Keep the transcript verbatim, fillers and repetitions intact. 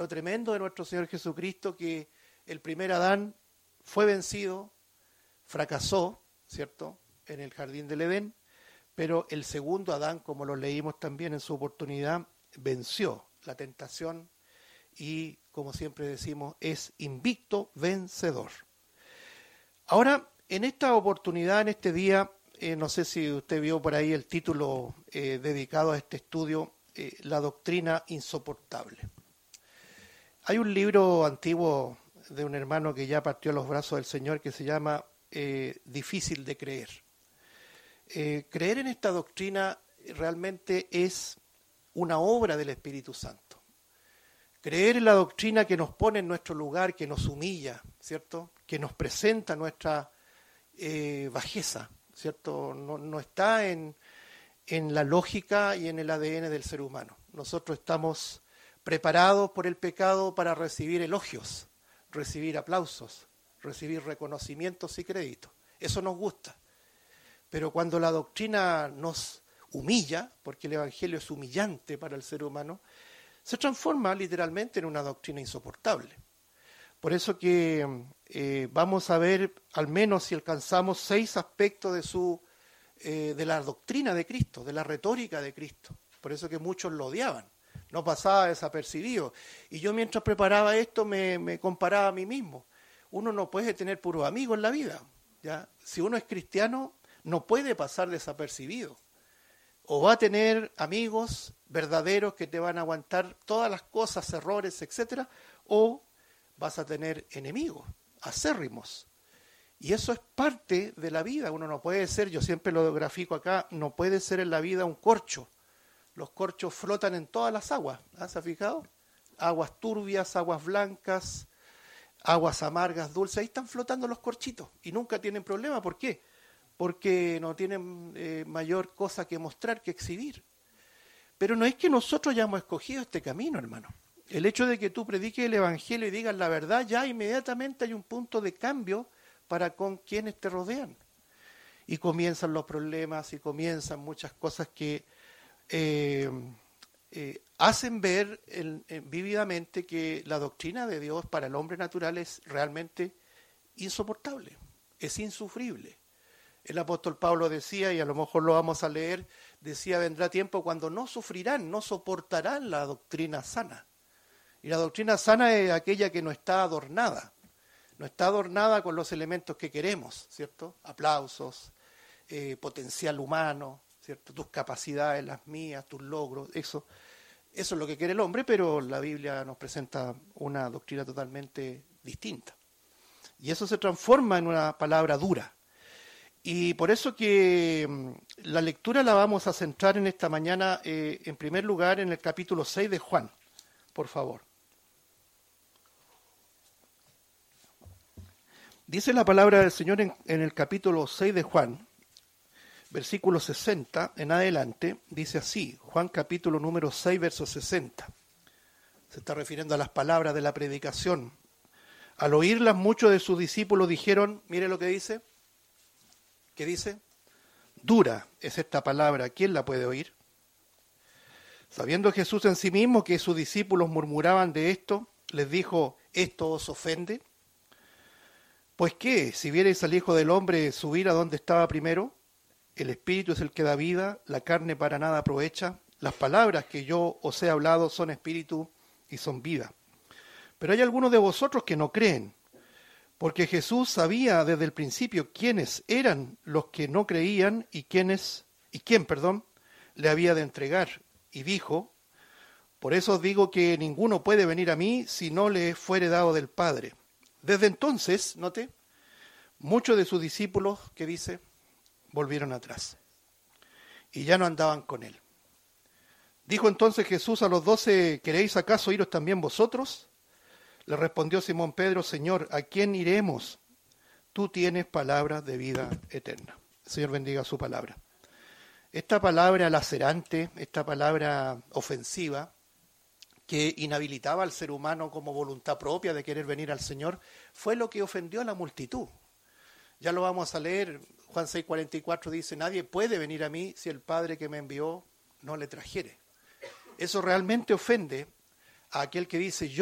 lo tremendo de nuestro Señor Jesucristo, que el primer Adán fue vencido, fracasó, ¿cierto?, en el jardín del Edén, pero el segundo Adán, como lo leímos también en su oportunidad, venció la tentación y, como siempre decimos, es invicto vencedor. Ahora, en esta oportunidad, en este día, eh, no sé si usted vio por ahí el título eh, dedicado a este estudio, eh, La doctrina insoportable. Hay un libro antiguo de un hermano que ya partió a los brazos del Señor que se llama eh, Difícil de creer. Eh, creer en esta doctrina realmente es una obra del Espíritu Santo. Creer en la doctrina que nos pone en nuestro lugar, que nos humilla, ¿cierto?, que nos presenta nuestra eh, bajeza, ¿cierto? No, no está en, en la lógica y en el A D N del ser humano. Nosotros estamos preparados por el pecado para recibir elogios, recibir aplausos, recibir reconocimientos y créditos. Eso nos gusta. Pero cuando la doctrina nos humilla, porque el Evangelio es humillante para el ser humano, se transforma literalmente en una doctrina insoportable. Por eso que eh, vamos a ver, al menos si alcanzamos seis aspectos de su eh, de la doctrina de Cristo, de la retórica de Cristo. Por eso que muchos lo odiaban, no pasaba desapercibido. Y yo mientras preparaba esto me, me comparaba a mí mismo. Uno no puede tener puros amigos en la vida, ¿ya? Si uno es cristiano, no puede pasar desapercibido. O va a tener amigos verdaderos que te van a aguantar todas las cosas, errores, etcétera, o vas a tener enemigos, acérrimos. Y eso es parte de la vida. Uno no puede ser, yo siempre lo grafico acá, no puede ser en la vida un corcho. Los corchos flotan en todas las aguas, ¿ah? ¿Se ha fijado? Aguas turbias, aguas blancas, aguas amargas, dulces, ahí están flotando los corchitos y nunca tienen problema. ¿Por qué? Porque no tienen eh, mayor cosa que mostrar, que exhibir. Pero no es que nosotros hayamos escogido este camino, hermano. El hecho de que tú prediques el Evangelio y digas la verdad, ya inmediatamente hay un punto de cambio para con quienes te rodean. Y comienzan los problemas y comienzan muchas cosas que eh, eh, hacen ver el, eh, vívidamente que la doctrina de Dios para el hombre natural es realmente insoportable, es insufrible. El apóstol Pablo decía, y a lo mejor lo vamos a leer, decía, vendrá tiempo cuando no sufrirán, no soportarán la doctrina sana. Y la doctrina sana es aquella que no está adornada, no está adornada con los elementos que queremos, ¿cierto? Aplausos, eh, potencial humano, ¿cierto? Tus capacidades, las mías, tus logros, eso, eso es lo que quiere el hombre, pero la Biblia nos presenta una doctrina totalmente distinta. Y eso se transforma en una palabra dura. Y por eso que la lectura la vamos a centrar en esta mañana, eh, en primer lugar, en el capítulo seis de Juan, por favor. Dice la palabra del Señor en, en el capítulo seis de Juan, versículo sesenta en adelante, dice así, Juan capítulo número seis, verso sesenta. Se está refiriendo a las palabras de la predicación. Al oírlas, muchos de sus discípulos dijeron, mire lo que dice, ¿qué dice? Dura es esta palabra, ¿quién la puede oír? Sabiendo Jesús en sí mismo que sus discípulos murmuraban de esto, les dijo, ¿esto os ofende? Pues qué, si vierais al Hijo del Hombre subir a donde estaba primero, el Espíritu es el que da vida, la carne para nada aprovecha, las palabras que yo os he hablado son espíritu y son vida. Pero hay algunos de vosotros que no creen, porque Jesús sabía desde el principio quiénes eran los que no creían y quiénes, y quién, perdón, le había de entregar. Y dijo, por eso os digo que ninguno puede venir a mí si no le fuere dado del Padre. Desde entonces, note, muchos de sus discípulos, que dice, volvieron atrás y ya no andaban con él. Dijo entonces Jesús a los doce, ¿queréis acaso iros también vosotros? Le respondió Simón Pedro, Señor, ¿a quién iremos? Tú tienes palabras de vida eterna. El Señor bendiga su palabra. Esta palabra lacerante, esta palabra ofensiva, que inhabilitaba al ser humano como voluntad propia de querer venir al Señor, fue lo que ofendió a la multitud. Ya lo vamos a leer, Juan seis cuarenta y cuatro dice, nadie puede venir a mí si el Padre que me envió no le trajere. Eso realmente ofende a aquel que dice, yo